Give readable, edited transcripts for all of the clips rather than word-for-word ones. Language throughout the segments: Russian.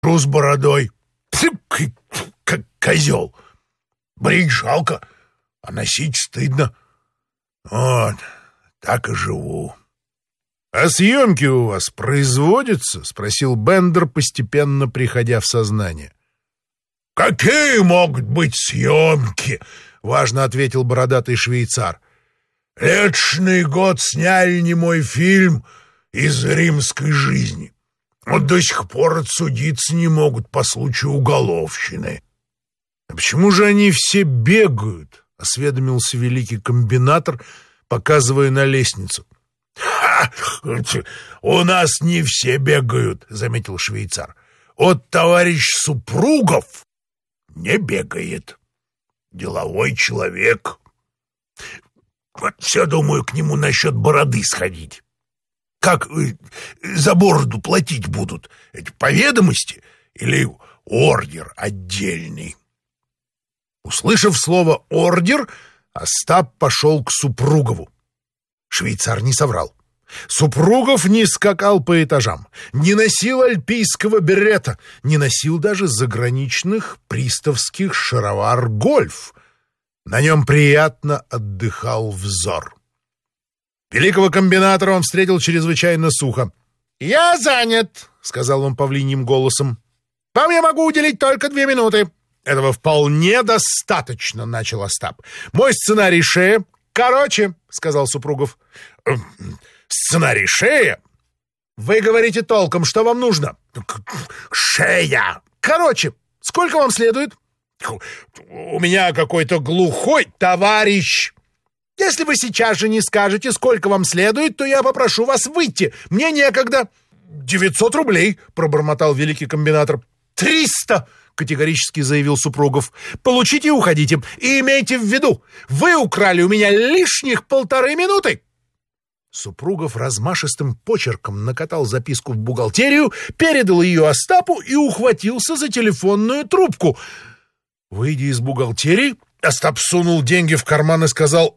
с бородой. Как козел. Брить жалко, а носить стыдно. Вот, так и живу. — А съемки у вас производятся? — спросил Бендер, постепенно приходя в сознание. — Какие могут быть съемки? — важно ответил бородатый швейцар. — Летошный год сняли немой фильм из римской жизни. Вот до сих пор отсудиться не могут по случаю уголовщины. — А почему же они все бегают? — осведомился великий комбинатор, показывая на лестницу. — Ха! У нас не все бегают, — заметил швейцар. — Вот товарищ Супругов не бегает. Деловой человек. Вот все думаю к нему насчет бороды сходить. Как за бороду платить будут? Это по ведомости или ордер отдельный? Услышав слово «ордер», Остап пошел к Супругову. Швейцар не соврал. Супругов не скакал по этажам, не носил альпийского берета, не носил даже заграничных приставских шаровар «Гольф». На нем приятно отдыхал взор. Великого комбинатора он встретил чрезвычайно сухо. «Я занят», — сказал он павлиньим голосом. «Вам я могу уделить только 2 минуты». «Этого вполне достаточно», — начал Остап. «Мой сценарий «Шея». «Короче», — сказал Супругов. «Сценарий «Шея»? Вы говорите толком, что вам нужно?» «Шея». «Короче, сколько вам следует?» «У меня какой-то глухой товарищ». «Если вы сейчас же не скажете, сколько вам следует, то я попрошу вас выйти. Мне некогда». 900 рублей, пробормотал великий комбинатор. 300, категорически заявил Супругов. Получите и уходите. И имейте в виду, вы украли у меня лишних 1,5 минуты. Супругов размашистым почерком накатал записку в бухгалтерию, передал ее Остапу и ухватился за телефонную трубку. Выйдя из бухгалтерии, Остап сунул деньги в карман и сказал: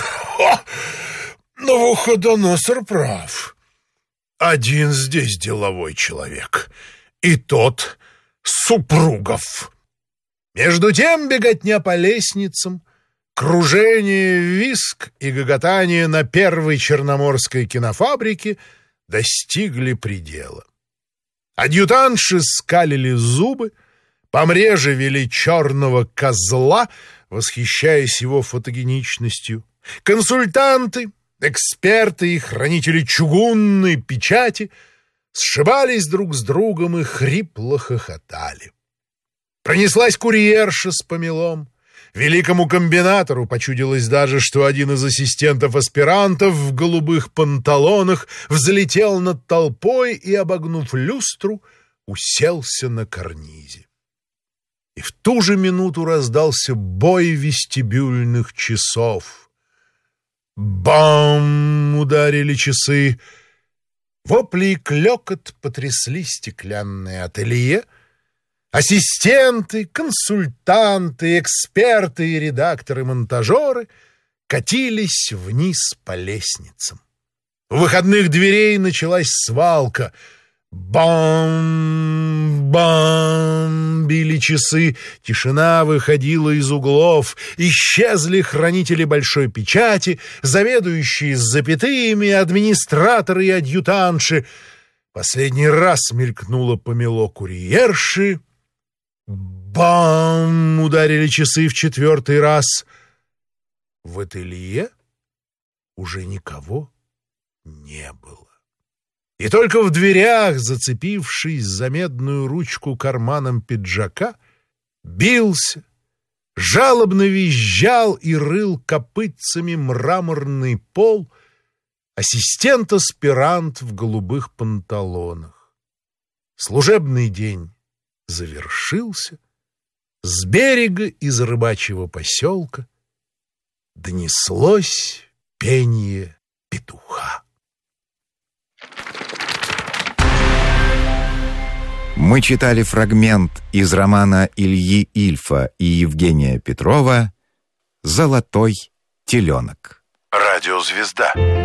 «Навуходоносор прав. Один здесь деловой человек, и тот Супругов». Между тем беготня по лестницам, кружение, визг и гоготание на первой черноморской кинофабрике достигли предела. Адъютантши скалили зубы, помреже вели черного козла, восхищаясь его фотогеничностью. Консультанты, эксперты и хранители чугунной печати сшибались друг с другом и хрипло хохотали. Пронеслась курьерша с помелом. Великому комбинатору почудилось даже, что один из ассистентов-аспирантов в голубых панталонах взлетел над толпой и, обогнув люстру, уселся на карнизе. И в ту же минуту раздался бой вестибюльных часов. Бам! Ударили часы. Вопли и клёкот потрясли стеклянное ателье. Ассистенты, консультанты, эксперты и редакторы-монтажеры катились вниз по лестницам. У выходных дверей началась свалка. Бам! Били часы, тишина выходила из углов, исчезли хранители большой печати, заведующие с запятыми, администраторы и адъютантши. Последний раз мелькнуло помело курьерши. Бам! Ударили часы в 4-й раз. В ателье уже никого не было. И только в дверях, зацепившись за медную ручку карманом пиджака, бился, жалобно визжал и рыл копытцами мраморный пол ассистент-аспирант в голубых панталонах. Служебный день завершился. С берега из рыбачьего поселка донеслось пение петуха. Мы читали фрагмент из романа Ильи Ильфа и Евгения Петрова «Золотой теленок». Радиозвезда.